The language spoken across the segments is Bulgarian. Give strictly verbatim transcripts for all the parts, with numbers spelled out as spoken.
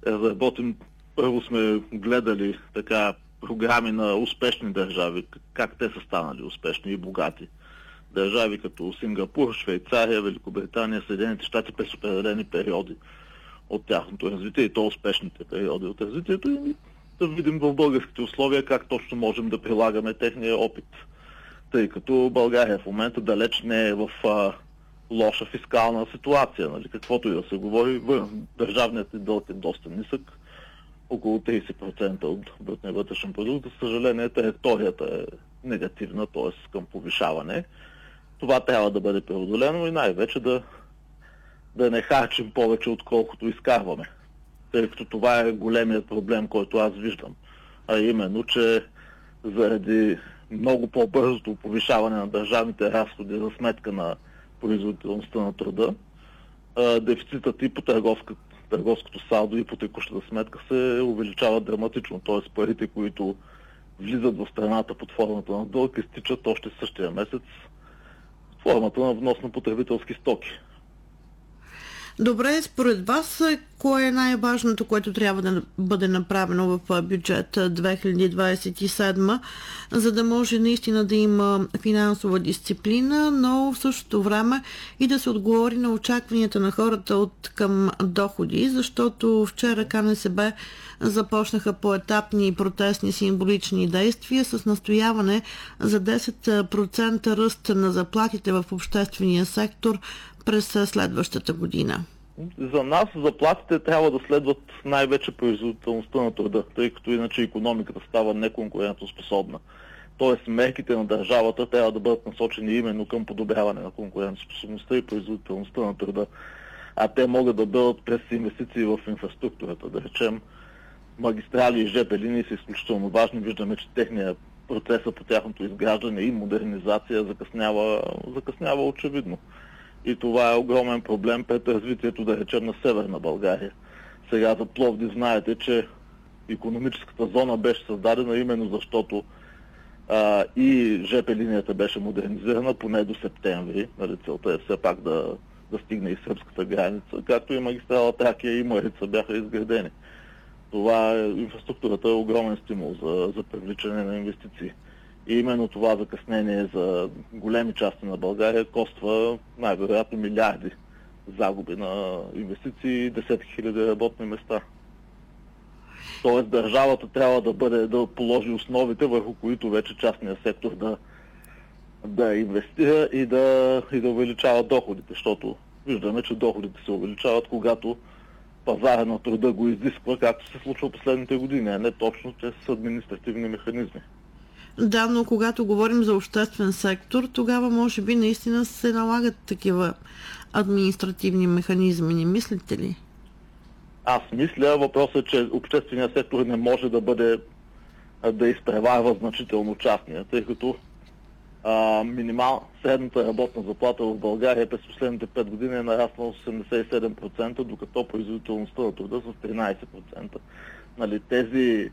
работим. Първо сме гледали така програми на успешни държави, как те са станали успешни и богати. Държави като Сингапур, Швейцария, Великобритания, Съединените щати през определени периоди от тяхното развитие и то успешните периоди от развитието и да видим в българските условия как точно можем да прилагаме техния опит. Тъй като България в момента далеч не е в а, лоша фискална ситуация. Нали? Каквото и да се говори, държавният дълг е доста нисък, около трийсет процента от брутния вътрешен продукт. За съжаление, траекторията е негативна, т.е. към повишаване. Това трябва да бъде преодолено и най-вече да, да не харчим повече, отколкото изкарваме. Тъй като това е големият проблем, който аз виждам. А именно, че заради много по-бързото повишаване на държавните разходи за сметка на производителността на труда, дефицитът и по търговското, търговското салдо и по текущата сметка се увеличава драматично. Т.е. парите, които влизат в страната под формата на дълг, изтичат още същия месец под формата на внос на потребителски стоки. Добре, според вас, кое е най-важното, което трябва да бъде направено в бюджет две хиляди двадесет и седма, за да може наистина да има финансова дисциплина, но в същото време и да се отговори на очакванията на хората от към доходи, защото вчера КНСБ започнаха поетапни протестни символични действия с настояване за десет процента ръст на заплатите в обществения сектор през следващата година. За нас заплатите трябва да следват най-вече производителността на труда, тъй като иначе икономиката става неконкурентоспособна. Тоест мерките на държавата трябва да бъдат насочени именно към подобряване на конкурентоспособността и производителността на труда. А те могат да бъдат през инвестиции в инфраструктурата. Да речем, магистрали и жп линии са изключително важни. Виждаме, че техния процеса по тяхното изграждане и модернизация закъснява, закъснява очевидно. И това е огромен проблем пред развитието, да речем, на Северна България. Сега за Пловдив знаете, че икономическата зона беше създадена именно защото а, и жп линията беше модернизирана поне до септември. Нали, целта е все пак да, да стигне и сръбската граница, както и магистрала Тракия и Марица бяха изградени. Това е, инфраструктурата е огромен стимул за, за привличане на инвестиции. И именно това закъснение за големи части на България коства най-вероятно милиарди загуби на инвестиции и десетки хиляди работни места. Тоест държавата трябва да бъде, да положи основите, върху които вече частният сектор да, да инвестира и да, и да увеличава доходите, защото виждаме, че доходите се увеличават, когато пазара на труда го изисква, както се случва последните години, а не точно чрез административни механизми. Да, но когато говорим за обществен сектор, тогава може би наистина се налагат такива административни механизми, не мислите ли? Аз мисля, въпросът е, че общественият сектор не може да бъде да изпреварва значително частния, тъй като а, минимал, средната работна заплата в България през последните пет години е нараснала с осемдесет и седем процента, докато производителността на труда с тринадесет процента. Нали, тези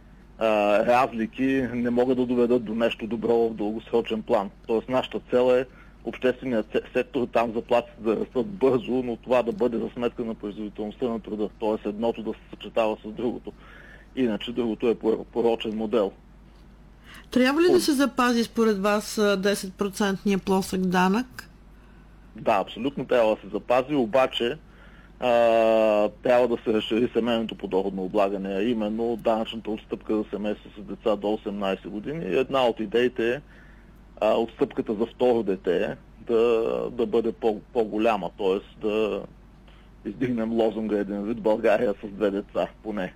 а, разлики не могат да доведат до нещо добро в дългосрочен план. Тоест нашата цел е общественият сектор, там заплатите да растат бързо, но това да бъде за сметка на производителността на труда. Тоест едното да се съчетава с другото. Иначе другото е порочен модел. Трябва ли да се запази според вас десет процентния плосък данък? Да, абсолютно трябва да се запази, обаче а, трябва да се разшири семейното подоходно облагане, а именно данъчната отстъпка за семейство с деца до осемнадесет години. Една от идеите е а, отстъпката за второ дете да, да бъде по, по-голяма, т.е. да издигнем лозунга един вид България с две деца, поне.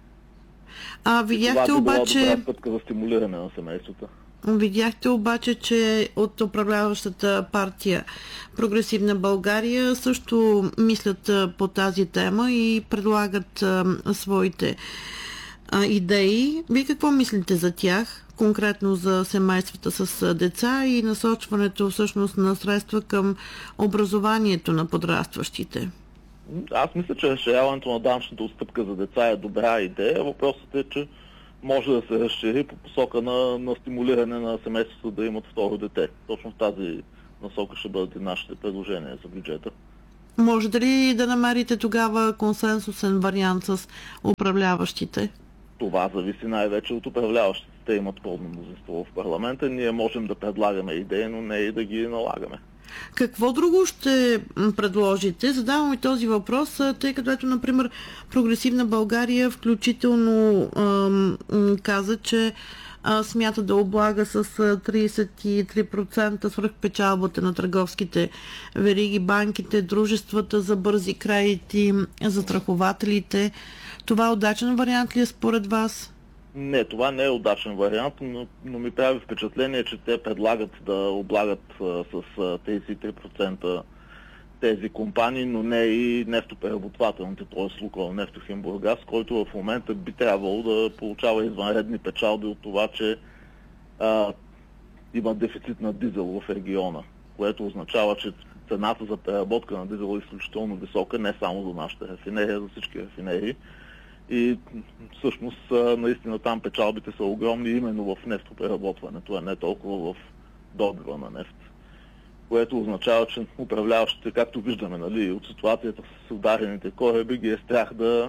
А видяхте обаче... Това би стъпка за стимулиране на семействата. Видяхте обаче, че от управляващата партия Прогресивна България също мислят по тази тема и предлагат а, своите а, идеи. Вие какво мислите за тях, конкретно за семействата с деца и насочването всъщност на средства към образованието на подрастващите? Аз мисля, че разширяването на данъчната отстъпка за деца е добра идея. Въпросът е, че може да се разшири по посока на, на стимулиране на семейството да имат второ дете. Точно в тази насока ще бъдат и нашите предложения за бюджета. Можете ли да намерите тогава консенсусен вариант с управляващите? Това зависи най-вече от управляващите. Те имат пълно мнозинство в парламента. Ние можем да предлагаме идеи, но не и да ги налагаме. Какво друго ще предложите? Задавам и този въпрос, тъй като, ето, например, Прогресивна България включително ам, каза, че а, смята да облага с тридесет и три процента свръхпечалбата на търговските вериги, банките, дружествата за бързи кредити, застрахователите. Това удачен вариант ли е според вас? Не, това не е удачен вариант, но, но ми прави впечатление, че те предлагат да облагат а, с а, тридесет и три процента тези компании, но не и нефтопереработвателните, т.е. Лукойл Нефтохим Бургас, който в момента би трябвало да получава извънредни печалби от това, че а, има дефицит на дизел в региона, което означава, че цената за преработка на дизел е изключително висока, не само за нашата рафинерия, за всички рафинерии. И всъщност наистина там печалбите са огромни именно в нефтопреработването, а не толкова в добива на нефт. Което означава, че управляващите, както виждаме, нали, от ситуацията с ударените кораби, ги е страх да,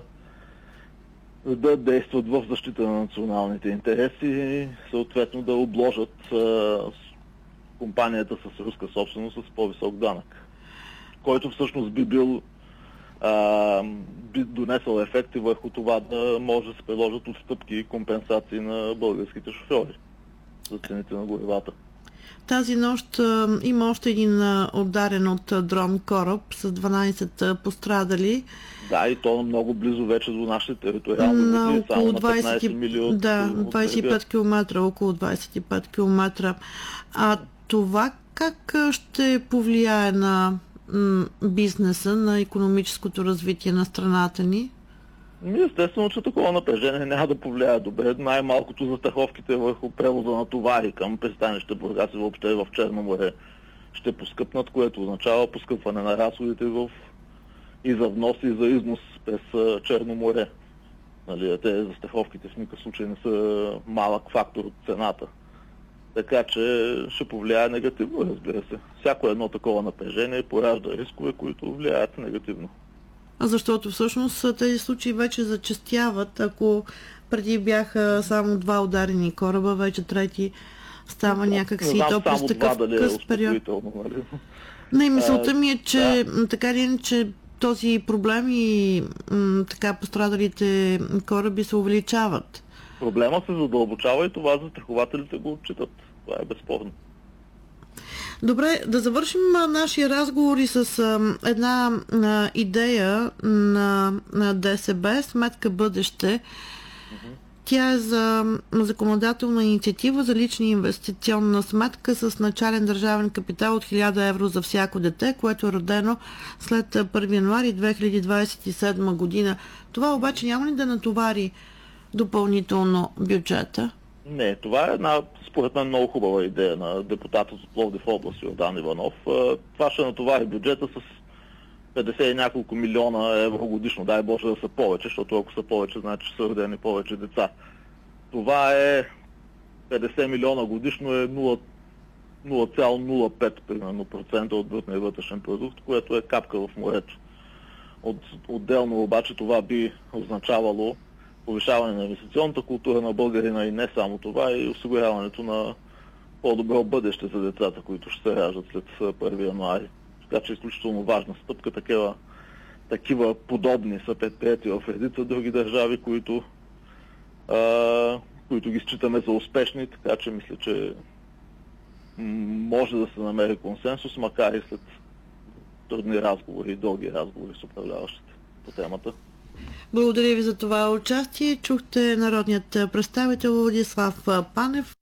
да действат в защита на националните интереси и съответно да обложат а, компанията с руска собственост с по-висок данък, който всъщност би бил а, би донесъл ефекти върху това да може да се приложат отстъпки и компенсации на българските шофьори за цените на горивата. Тази нощ а, има още един а, ударен от а, дрон кораб с дванадесет а, пострадали. Да, и то много близо вече до нашите териториални води, само на петнадесет мили от, да, двадесет и пет километра, около двадесет и пет километра. А това как ще повлияе на м, бизнеса, на икономическото развитие на страната ни? Естествено, че такова напрежение няма да повлияе добре. Най-малкото застраховките върху превоза на товари към пристанище Бургас и въобще в Черно море ще поскъпнат, което означава поскъпване на разходите в... и за внос, и за износ през Черно море. Нали, те застраховките в никакъв случай не са малък фактор от цената. Така че ще повлияе негативно, разбира се. Всяко едно такова напрежение поражда рискове, които влияят негативно. Защото всъщност тези случаи вече зачестяват. Ако преди бяха само два ударени кораба, вече трети става някакси. Не знам то през само такъв два дали е къс период. успокоително, нали? Не, мисълта ми е, че да. така ли е, че този проблем и м, така пострадалите кораби се увеличават. Проблема се задълбочава и това застрахователите го отчитат. Това е безспорно. Добре, да завършим нашия разговор и с а, една а, идея на, на ДСБ, сметка бъдеще. Mm-hmm. Тя е за законодателна инициатива за лична инвестиционна сметка с начален държавен капитал от хиляда евро за всяко дете, което е родено след първи януари две хиляди двадесет и седма година. Това обаче няма ли да натовари допълнително бюджета? Не, това е една, според мен, много хубава идея на депутата от Пловдив област Йордан Иванов. Това ще натовари бюджета с петдесет и няколко милиона евро годишно. Дай Боже да са повече, защото ако са повече, значи са родени повече деца. Това е петдесет милиона годишно, е нула цяло нула пет примерно процента от брутния вътрешен продукт, което е капка в морето. От, отделно обаче това би означавало повишаване на инвестиционната култура на българина и не само това, и осигуряването на по-добро бъдеще за децата, които ще се раждат след първи януари. Така че е изключително важна стъпка. Такива, такива подобни са предприятия в редица други държави, които, а, които ги считаме за успешни, така че мисля, че може да се намери консенсус, макар и след трудни разговори и дълги разговори с управляващите по темата. Благодаря ви за това участие. Чухте народният представител Владислав Панев.